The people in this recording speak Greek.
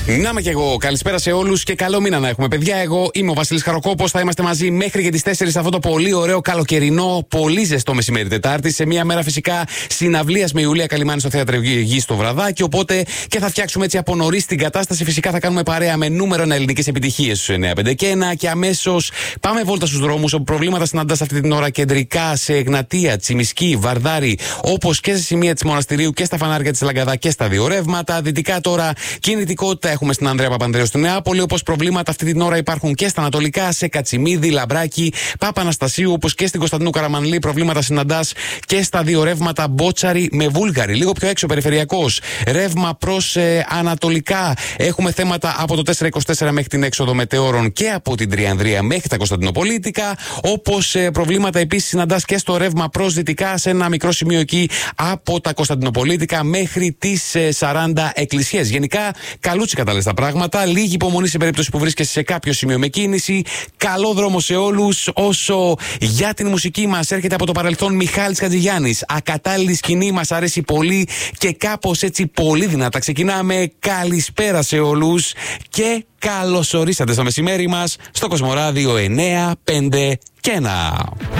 Να είμαι κι εγώ. Καλησπέρα σε όλους και καλό μήνα να έχουμε, παιδιά. Εγώ είμαι ο Βασίλης Χαροκόπος. Θα είμαστε μαζί μέχρι και τις 4 αυτό το πολύ ωραίο καλοκαιρινό, πολύ ζεστό μεσημέρι Τετάρτη. Σε μια μέρα φυσικά συναυλίας με Ιουλία Καλιμάνη στο Θέατρο Γης στο βραδάκι. Οπότε και θα φτιάξουμε έτσι από νωρίς την κατάσταση. Φυσικά θα κάνουμε παρέα με νούμερο 1 ελληνικές επιτυχίες στους 951. Και αμέσως πάμε βόλτα στους δρόμους όπου προβλήματα συναντάς αυτή την ώρα κεντρικά σε Εγνατία, Τσιμισκή, Βαρδάρη, όπως και σε σημεία της Μοναστηρίου και στα φανάρια της Λαγκαδά και στα δύο ρεύματα. Δυτικά τώρα κινητικότητα έχουμε στην Ανδρέα Παπανδρέου στη Νεάπολη, όπως προβλήματα αυτή την ώρα υπάρχουν και στα ανατολικά, σε Κατσιμίδη, Λαμπράκη, Παπαναστασίου, όπως και στην Κωνσταντινού Καραμανλή. Προβλήματα συναντάς και στα δύο ρεύματα Μπότσαρη με Βούλγαρη. Λίγο πιο έξω περιφερειακός. Ρεύμα προς ανατολικά. Έχουμε θέματα από το 424 μέχρι την έξοδο Μετεώρων και από την Τριανδρία μέχρι τα Κωνσταντινοπολίτικα. Όπως προβλήματα επίσης συναντάς και στο ρεύμα προς δυτικά, σε ένα μικρό σημείο εκεί από τα Κωνσταντινοπολίτικα μέχρι τις 40 εκκλησίες. Γενικά, καλούτσικα τα λες τα πράγματα. Λίγη υπομονή σε περίπτωση που βρίσκεσαι σε κάποιο σημείο με κίνηση. Καλό δρόμο σε όλους. Όσο για την μουσική μας έρχεται από το παρελθόν Μιχάλης Χατζηγιάννης. Ακατάλληλη σκηνή, μας αρέσει πολύ και κάπως έτσι πολύ δυνατά. Ξεκινάμε. Καλησπέρα σε όλους και καλώς ορίσατε στο μεσημέρι μας στο Κοσμοράδιο 951.